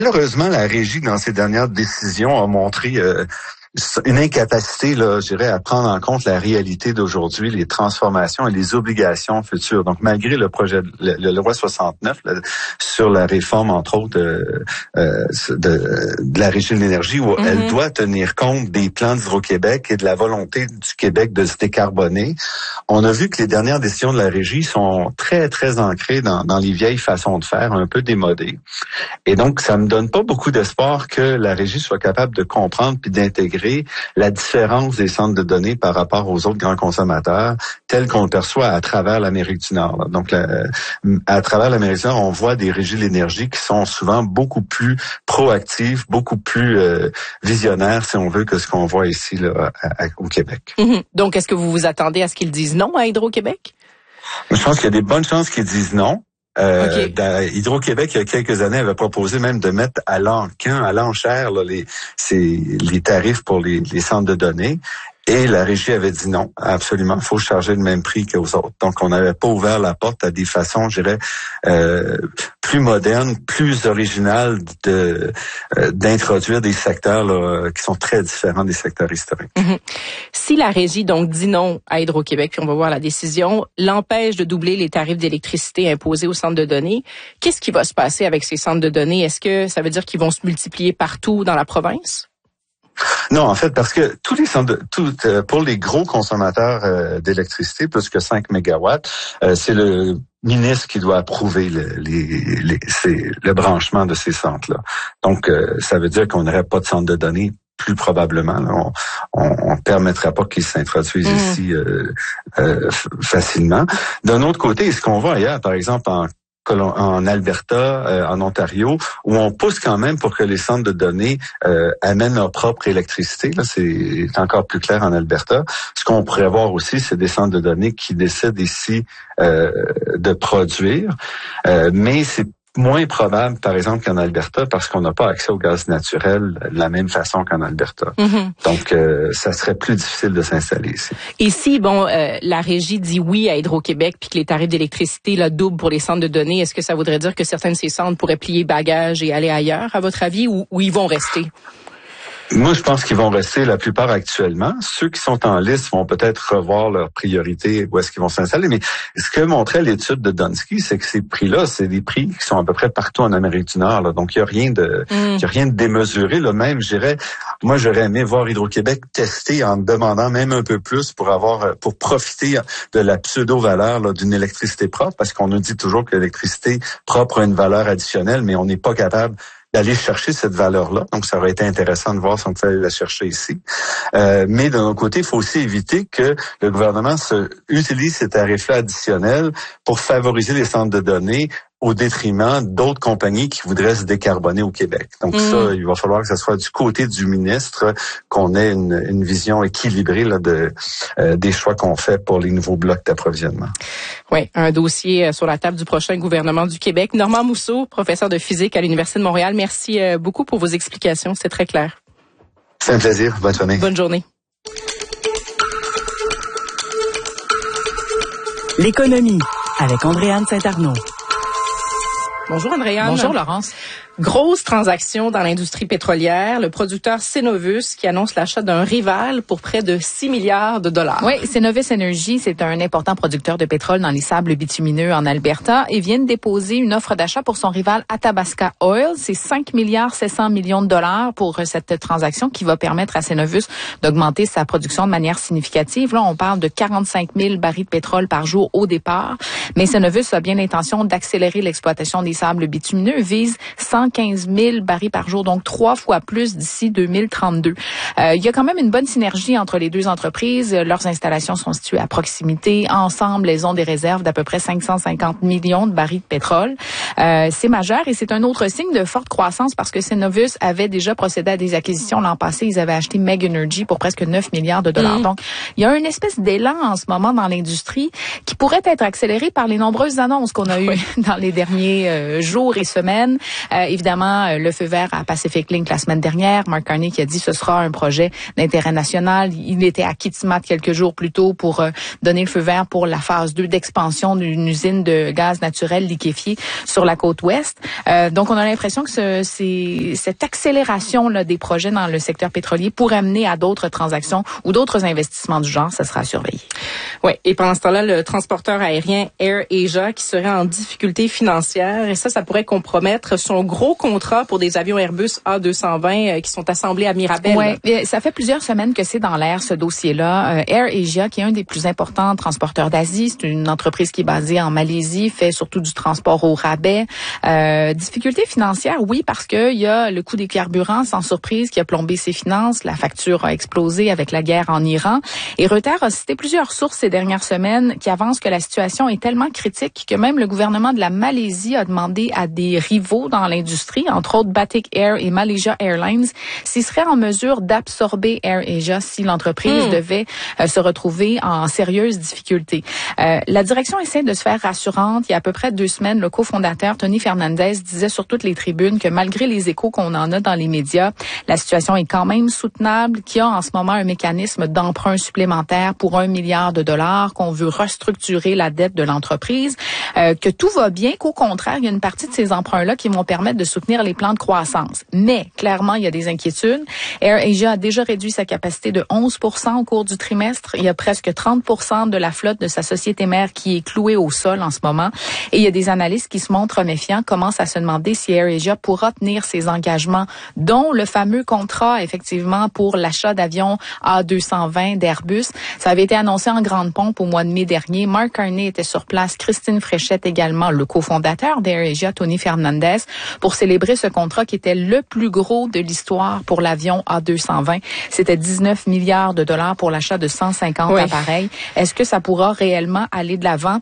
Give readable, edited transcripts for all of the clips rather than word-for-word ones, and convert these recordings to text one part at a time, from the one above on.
Malheureusement, la Régie, dans ses dernières décisions, a montré une incapacité, là, je dirais, à prendre en compte la réalité d'aujourd'hui, les transformations et les obligations futures. Donc, malgré le projet, le loi 69 là, sur la réforme, entre autres, de la Régie de l'énergie, où elle doit tenir compte des plans d'Hydro-Québec et de la volonté du Québec de se décarboner, on a vu que les dernières décisions de la Régie sont très, très ancrées dans les vieilles façons de faire, un peu démodées. Et donc, ça me donne pas beaucoup d'espoir que la Régie soit capable de comprendre puis d'intégrer la différence des centres de données par rapport aux autres grands consommateurs tels qu'on le perçoit à travers l'Amérique du Nord. Donc, à travers l'Amérique du Nord, on voit des régies de l'énergie qui sont souvent beaucoup plus proactives, beaucoup plus visionnaires, si on veut, que ce qu'on voit ici là, au Québec. Donc, est-ce que vous vous attendez à ce qu'ils disent non à Hydro-Québec? Je pense qu'il y a des bonnes chances qu'ils disent non. Okay. Hydro-Québec, il y a quelques années, avait proposé même de mettre à l'enchère là, les tarifs pour les centres de données. Et la Régie avait dit non, absolument, il faut charger le même prix qu'aux autres. Donc, on n'avait pas ouvert la porte à des façons, je dirais, plus modernes, plus originales d'introduire des secteurs là, qui sont très différents des secteurs historiques. Si la Régie donc dit non à Hydro-Québec, puis on va voir la décision, l'empêche de doubler les tarifs d'électricité imposés aux centres de données, qu'est-ce qui va se passer avec ces centres de données? Est-ce que ça veut dire qu'ils vont se multiplier partout dans la province? Non, en fait, parce que tous les centres, pour les gros consommateurs d'électricité, plus que 5 mégawatts, c'est le ministre qui doit approuver le branchement de ces centres-là. Donc, ça veut dire qu'on n'aurait pas de centre de données plus probablement. Là, on permettra pas qu'ils s'introduisent ici facilement. D'un autre côté, ce qu'on voit ailleurs, par exemple en Alberta, en Ontario, où on pousse quand même pour que les centres de données amènent leur propre électricité. Là, c'est encore plus clair en Alberta. Ce qu'on pourrait voir aussi, c'est des centres de données qui décident ici de produire, mais c'est moins probable, par exemple, qu'en Alberta, parce qu'on n'a pas accès au gaz naturel de la même façon qu'en Alberta. Donc, ça serait plus difficile de s'installer ici. Et si, la Régie dit oui à Hydro-Québec puis que les tarifs d'électricité là doublent pour les centres de données, est-ce que ça voudrait dire que certains de ces centres pourraient plier bagages et aller ailleurs, à votre avis, ou ils vont rester? Moi, je pense qu'ils vont rester la plupart actuellement. Ceux qui sont en liste vont peut-être revoir leurs priorités, où est-ce qu'ils vont s'installer. Mais ce que montrait l'étude de Dunsky, c'est que ces prix-là, c'est des prix qui sont à peu près partout en Amérique du Nord. Là. Donc, il y a rien de démesuré. Là. Même, je dirais, moi, j'aurais aimé voir Hydro-Québec tester en demandant même un peu plus pour profiter de la pseudo-valeur d'une électricité propre, parce qu'on nous dit toujours que l'électricité propre a une valeur additionnelle, mais on n'est pas capable d'aller chercher cette valeur-là. Donc, ça aurait été intéressant de voir si on pouvait aller la chercher ici. Mais d'un autre côté, il faut aussi éviter que le gouvernement utilise ces tarifs-là additionnels pour favoriser les centres de données au détriment d'autres compagnies qui voudraient se décarboner au Québec. Donc ça, il va falloir que ce soit du côté du ministre qu'on ait une vision équilibrée là, des choix qu'on fait pour les nouveaux blocs d'approvisionnement. Oui, un dossier sur la table du prochain gouvernement du Québec. Normand Mousseau, professeur de physique à l'Université de Montréal, merci beaucoup pour vos explications, c'est très clair. C'est un plaisir, bonne journée. Bonne journée. L'économie avec Andréane Saint-Arnaud. Bonjour Andréane. Bonjour Laurence. Grosse transaction dans l'industrie pétrolière. Le producteur Cenovus qui annonce l'achat d'un rival pour près de 6 milliards de dollars. Oui, Cenovus Energy, c'est un important producteur de pétrole dans les sables bitumineux en Alberta et vient de déposer une offre d'achat pour son rival Athabasca Oil. C'est 5 milliards 700 millions de dollars pour cette transaction qui va permettre à Cenovus d'augmenter sa production de manière significative. Là, on parle de 45 000 barils de pétrole par jour au départ. Mais Cenovus a bien l'intention d'accélérer l'exploitation des sables bitumineux, vise 115 000 barils par jour, donc 3 fois plus d'ici 2032. Il y a quand même une bonne synergie entre les deux entreprises. Leurs installations sont situées à proximité. Ensemble, elles ont des réserves d'à peu près 550 millions de barils de pétrole. C'est majeur et c'est un autre signe de forte croissance parce que Cenovus avait déjà procédé à des acquisitions l'an passé. Ils avaient acheté Meg Energy pour presque 9 milliards de dollars. Donc, il y a une espèce d'élan en ce moment dans l'industrie qui pourrait être accéléré par les nombreuses annonces qu'on a eues dans les derniers jours et semaines. Évidemment, évidemment le feu vert à Pacific Link la semaine dernière. Mark Carney qui a dit que ce sera un projet d'intérêt national. Il était à Kitimat quelques jours plus tôt pour donner le feu vert pour la phase 2 d'expansion d'une usine de gaz naturel liquéfié sur la côte ouest. Donc, on a l'impression que cette accélération là, des projets dans le secteur pétrolier pourrait mener à d'autres transactions ou d'autres investissements du genre. Ça sera à surveiller. Oui, et pendant ce temps-là, le transporteur aérien AirAsia qui serait en difficulté financière, et ça pourrait compromettre son gros contrat pour des avions Airbus A220 qui sont assemblés à Mirabel. Oui, ça fait plusieurs semaines que c'est dans l'air, ce dossier-là. AirAsia, qui est un des plus importants transporteurs d'Asie, c'est une entreprise qui est basée en Malaisie, fait surtout du transport au rabais. Difficulté financière, oui, parce que il y a le coût des carburants, sans surprise, qui a plombé ses finances. La facture a explosé avec la guerre en Iran. Et Reuters a cité plusieurs sources ces dernières semaines qui avancent que la situation est tellement critique que même le gouvernement de la Malaisie a demandé à des rivaux dans l'industrie, entre autres Batik Air et Malaysia Airlines, s'ils seraient en mesure d'absorber AirAsia si l'entreprise devait se retrouver en sérieuse difficulté. La direction essaie de se faire rassurante. Il y a à peu près 2 semaines, le cofondateur Tony Fernandez disait sur toutes les tribunes que malgré les échos qu'on en a dans les médias, la situation est quand même soutenable, qu'il y a en ce moment un mécanisme d'emprunt supplémentaire pour $1 milliard, qu'on veut restructurer la dette de l'entreprise, que tout va bien, qu'au contraire, il y a une partie de ces emprunts-là qui vont permettre de soutenir les plans de croissance. Mais, clairement, il y a des inquiétudes. AirAsia a déjà réduit sa capacité de 11% au cours du trimestre. Il y a presque 30% de la flotte de sa société mère qui est clouée au sol en ce moment. Et il y a des analystes qui se montrent méfiants, commencent à se demander si AirAsia pourra tenir ses engagements, dont le fameux contrat, effectivement, pour l'achat d'avions A220 d'Airbus. Ça avait été annoncé en grande pompe au mois de mai dernier. Mark Carney était sur place, Christine Fréchette également, le cofondateur d'AirAsia, Tony Fernandez, pour célébrer ce contrat qui était le plus gros de l'histoire pour l'avion A220. C'était 19 milliards de dollars pour l'achat de 150 appareils. Est-ce que ça pourra réellement aller de l'avant?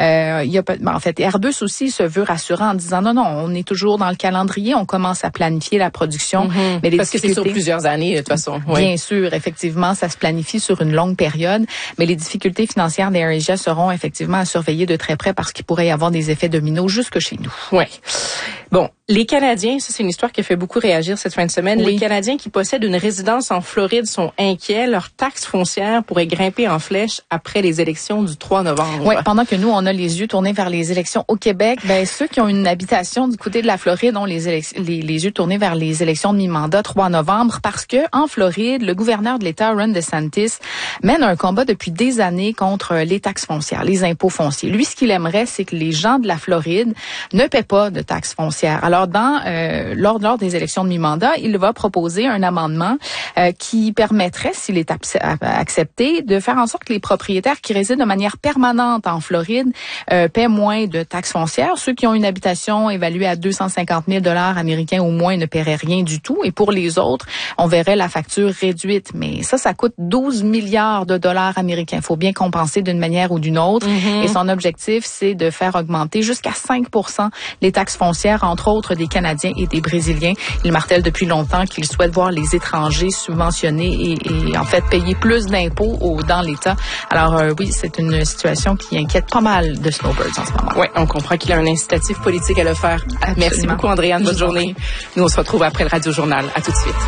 En fait, Airbus aussi se veut rassurant en disant non, on est toujours dans le calendrier, on commence à planifier la production. Mais parce que c'est sur plusieurs années, de toute façon. Bien sûr, effectivement, ça se planifie sur une longue période, mais les difficultés financières d'AirAsia seront effectivement à surveiller de très près parce qu'il pourrait y avoir des effets dominos jusque chez nous. Oui. Bon, les Canadiens, ça c'est une histoire qui a fait beaucoup réagir cette fin de semaine. Oui. Les Canadiens qui possèdent une résidence en Floride sont inquiets. Leur taxe foncière pourrait grimper en flèche après les élections du 3 novembre. Oui, pendant que nous, on a les yeux tournés vers les élections au Québec, ceux qui ont une habitation du côté de la Floride ont les yeux tournés vers les élections de mi-mandat 3 novembre parce que en Floride, le gouverneur de l'État, Ron DeSantis, mène un combat depuis des années contre les taxes foncières, les impôts fonciers. Lui, ce qu'il aimerait, c'est que les gens de la Floride ne paient pas de taxes foncières. Alors, lors des élections de mi-mandat, il va proposer un amendement qui permettrait, s'il est accepté, de faire en sorte que les propriétaires qui résident de manière permanente en Floride paient moins de taxes foncières. Ceux qui ont une habitation évaluée à 250 000 $ américains au moins ne paieraient rien du tout. Et pour les autres, on verrait la facture réduite. Mais ça coûte 12 milliards de dollars américains. Il faut bien compenser d'une manière ou d'une autre. Et son objectif, c'est de faire augmenter jusqu'à 5% les taxes foncières, entre autres des Canadiens et des Brésiliens. Il martèle depuis longtemps qu'il souhaite voir les étrangers subventionnés et en fait payer plus d'impôts dans l'État. Alors oui, c'est une situation qui inquiète pas mal de snowbirds en ce moment. Oui, on comprend qu'il a un incitatif politique à le faire. Absolument. Merci beaucoup, Andréane. Bonne journée. Nous, on se retrouve après le Radio Journal. À tout de suite.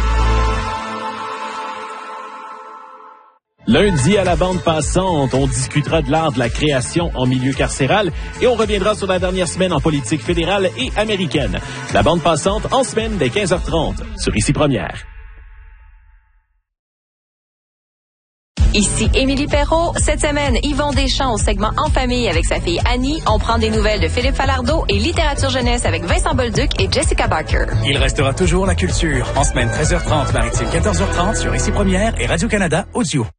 Lundi, à la bande passante, on discutera de l'art de la création en milieu carcéral et on reviendra sur la dernière semaine en politique fédérale et américaine. La bande passante en semaine dès 15h30 sur Ici Première. Ici Émilie Perrault. Cette semaine, Yvon Deschamps au segment En famille avec sa fille Annie. On prend des nouvelles de Philippe Falardeau et littérature jeunesse avec Vincent Bolduc et Jessica Barker. Il restera toujours la culture. En semaine 13h30, maritime 14h30 sur Ici Première et Radio-Canada Audio.